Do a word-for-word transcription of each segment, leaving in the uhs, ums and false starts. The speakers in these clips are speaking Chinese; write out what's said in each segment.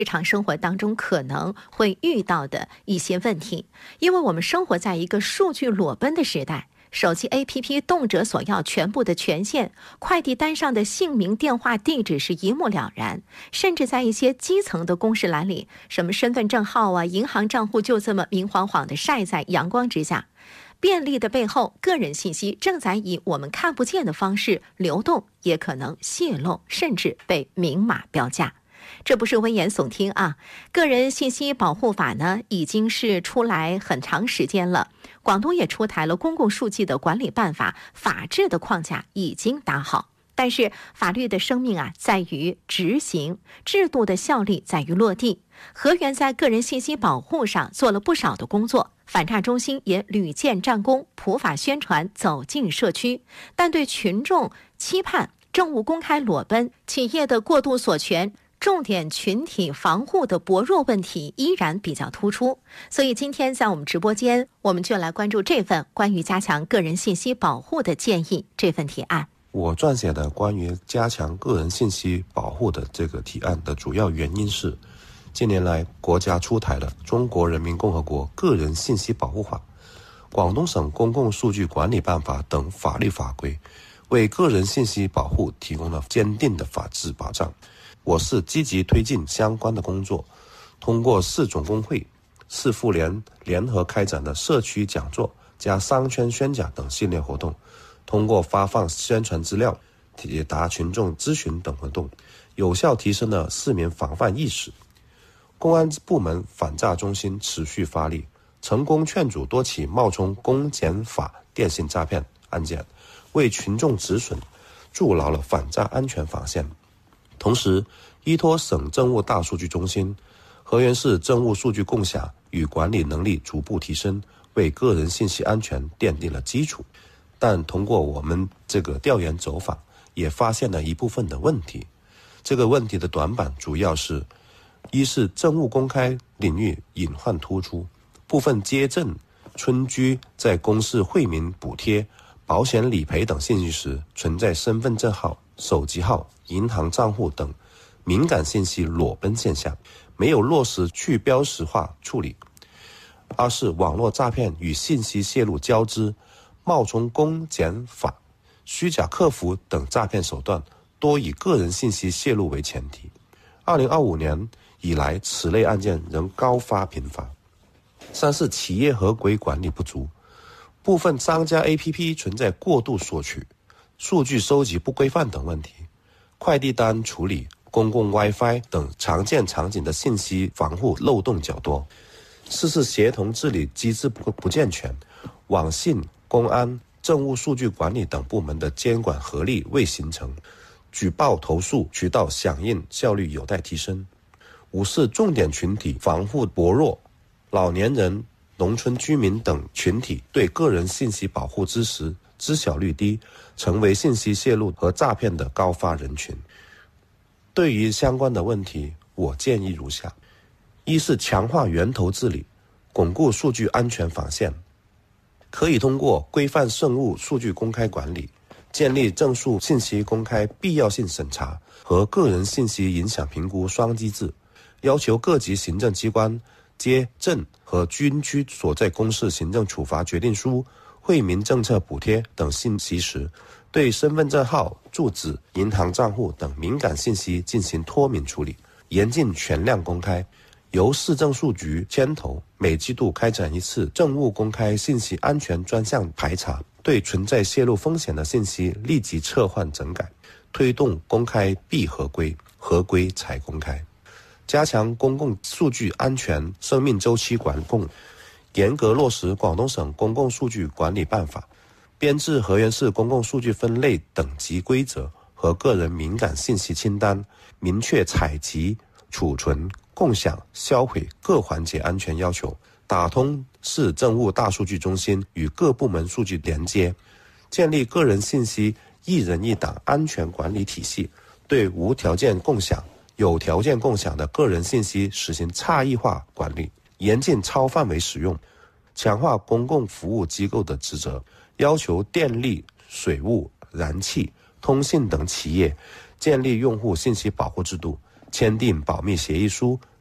日常生活当中可能会遇到的一些问题。因为我们生活在一个数据裸奔的时代，手机 A P P 动辄索要全部的权限，快递单上的姓名、电话、地址是一目了然，甚至在一些基层的公示栏里，什么身份证号啊、银行账户就这么明晃晃的晒在阳光之下。便利的背后，个人信息正在以我们看不见的方式流动，也可能泄露，甚至被明码标价。这不是危言耸听啊！个人信息保护法呢，已经是出来很长时间了。广东也出台了公共数据的管理办法，法治的框架已经打好。但是法律的生命啊，在于执行；制度的效力在于落地。河源在个人信息保护上做了不少的工作，反诈中心也屡建战功，普法宣传走进社区。但对群众期盼政务公开裸奔、企业的过度索权、重点群体防护的薄弱问题依然比较突出。所以今天在我们直播间，我们就来关注这份关于加强个人信息保护的建议这份提案。 我撰写的关于加强个人信息保护的这个提案的主要原因是，近年来国家出台了《中华人民共和国个人信息保护法》、广东省公共数据管理办法等法律法规，为个人信息保护提供了坚定的法治保障。我是积极推进相关的工作，通过四总工会、四妇联联合开展的社区讲座加商圈宣讲等系列活动，通过发放宣传资料、解答群众咨询等活动，有效提升了市民防范意识。公安部门反诈中心持续发力，成功劝阻多起冒充公检法电信诈骗案件，为群众止损筑牢了反诈安全防线。同时，依托省政务大数据中心，河源市政务数据共享与管理能力逐步提升，为个人信息安全奠定了基础。但通过我们这个调研走访，也发现了一部分的问题。这个问题的短板主要是：一是政务公开领域隐患突出，部分街镇村居在公示惠民补贴、保险理赔等信息时，存在身份证号、手机号、银行账户等敏感信息裸奔现象，没有落实去标识化处理。二是网络诈骗与信息泄露交织，冒充公检法、虚假客服等诈骗手段多以个人信息泄露为前提。二零二五年以来，此类案件仍高发频发。三是企业合规管理不足，部分商家 A P P 存在过度索取、数据收集不规范等问题，快递单处理、公共 WiFi 等常见场景的信息防护漏洞较多。四是协同治理机制不不健全，网信、公安、政务数据管理等部门的监管合力未形成，举报投诉渠道响应效率有待提升。五是重点群体防护薄弱，老年人、农村居民等群体对个人信息保护知识知晓率低，成为信息泄露和诈骗的高发人群。对于相关的问题，我建议如下：一是强化源头治理，巩固数据安全防线，可以通过规范生物数据公开管理，建立证书信息公开必要性审查和个人信息影响评估双机制，要求各级行政机关街镇和军区所在公示行政处罚决定书、惠民政策补贴等信息时，对身份证号、住址、银行账户等敏感信息进行脱敏处理，严禁全量公开。由市政数局牵头，每季度开展一次政务公开信息安全专项排查，对存在泄露风险的信息立即撤换整改，推动公开必合规，合规才公开。加强公共数据安全生命周期管控，严格落实广东省公共数据管理办法，编制河源市公共数据分类等级规则和个人敏感信息清单，明确采集、储存、共享、销毁各环节安全要求，打通市政务大数据中心与各部门数据连接，建立个人信息一人一档安全管理体系，对无条件共享、有条件共享的个人信息实行差异化管理，严禁超范围使用，强化公共服务机构的职责，要求电力、水务、燃气、通信等企业建立用户信息保护制度，签订保密协议书，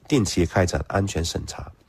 定期开展安全审查。